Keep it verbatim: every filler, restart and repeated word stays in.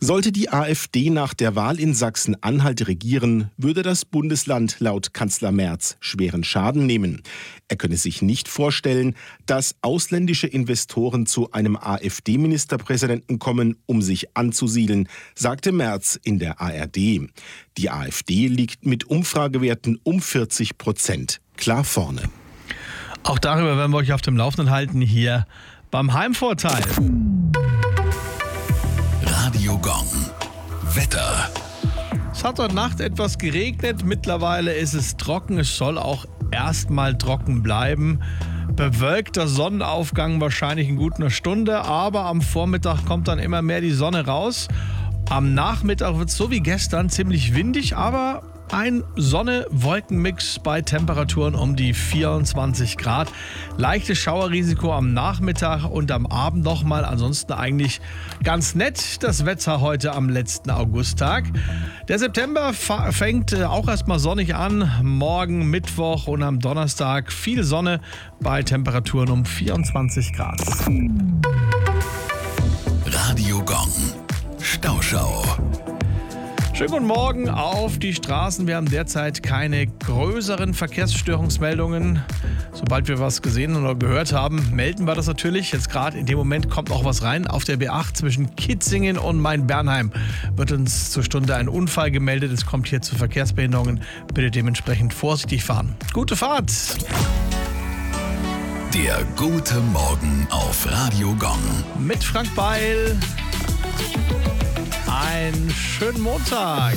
Sollte die AfD nach der Wahl in Sachsen-Anhalt regieren, würde das Bundesland laut Kanzler Merz schweren Schaden nehmen. Er könne sich nicht vorstellen, dass ausländische Investoren zu einem AfD-Ministerpräsidenten kommen, um sich anzusiedeln, sagte Merz in der A R D. Die AfD liegt mit Umfragewerten um vierzig Prozent klar vorne. Auch darüber werden wir euch auf dem Laufenden halten hier beim Heimvorteil. Radio Gong. Wetter. Es hat heute Nacht etwas geregnet. Mittlerweile ist es trocken. Es soll auch erstmal trocken bleiben. Bewölkter Sonnenaufgang wahrscheinlich in gut einer Stunde. Aber am Vormittag kommt dann immer mehr die Sonne raus. Am Nachmittag wird es so wie gestern ziemlich windig, aber ein Sonne-Wolken-Mix bei Temperaturen um die vierundzwanzig Grad. Leichtes Schauerrisiko am Nachmittag und am Abend nochmal. Ansonsten eigentlich ganz nett das Wetter heute am letzten Augusttag. Der September fängt auch erstmal sonnig an. Morgen Mittwoch und am Donnerstag viel Sonne bei Temperaturen um vierundzwanzig Grad. Radio Gong. Stauschau. Schönen guten Morgen auf die Straßen. Wir haben derzeit keine größeren Verkehrsstörungsmeldungen. Sobald wir was gesehen oder gehört haben, melden wir das natürlich. Jetzt gerade in dem Moment kommt auch was rein. Auf der B acht zwischen Kitzingen und Main-Bernheim wird uns zur Stunde ein Unfall gemeldet. Es kommt hier zu Verkehrsbehinderungen. Bitte dementsprechend vorsichtig fahren. Gute Fahrt! Der gute Morgen auf Radio Gong. Mit Frank Beil. Einen schönen Montag.